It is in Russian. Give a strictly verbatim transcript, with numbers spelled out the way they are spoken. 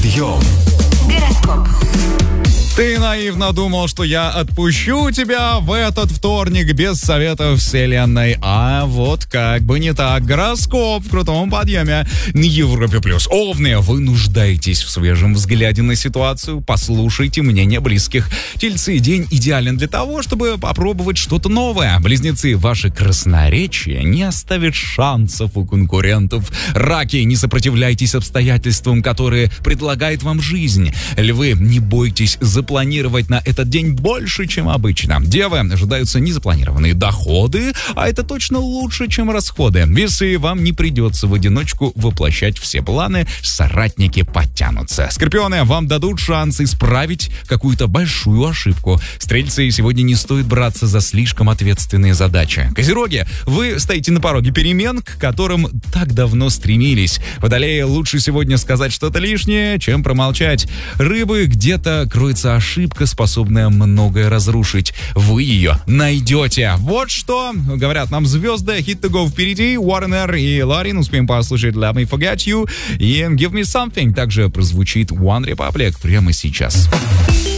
Подъем. Гороскоп. Ты наивно думал, что я отпущу тебя в этот вторник без советов вселенной. А вот как бы не так. Гороскоп в крутом подъеме на Европе плюс. Овны, вы нуждаетесь в свежем взгляде на ситуацию. Послушайте мнение близких. Тельцы, день идеален для того, чтобы попробовать что-то новое. Близнецы, ваше красноречие не оставит шансов у конкурентов. Раки, не сопротивляйтесь обстоятельствам, которые предлагает вам жизнь. Львы, не бойтесь запланировать на этот день больше, чем обычно. Девы, ожидаются незапланированные доходы, а это точно лучше, чем расходы. Весы, вам не придется в одиночку воплощать все планы, соратники подтянутся. Скорпионы, вам дадут шанс исправить какую-то большую ошибку. Стрельцы, сегодня не стоит браться за слишком ответственные задачи. Козероги, вы стоите на пороге перемен, к которым так давно стремились. Водолеи, лучше сегодня сказать что-то лишнее, чем промолчать. Рыбы, где-то кроется ошибка, способная многое разрушить. Вы ее найдете. Вот что говорят нам звезды. Hit to go впереди. Warner и Ларин. Успеем послушать Let Me Forget You и Give Me Something. Также прозвучит One Republic прямо сейчас.